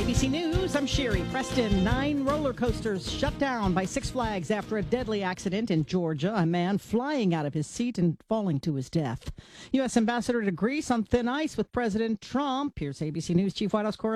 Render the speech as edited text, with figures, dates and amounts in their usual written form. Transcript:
ABC News, I'm Sherry Preston. 9 roller coasters shut down by Six Flags after a deadly accident in Georgia. A man flying out of his seat and falling to his death. U.S. Ambassador to Greece on thin ice with President Trump. Here's ABC News Chief White House correspondent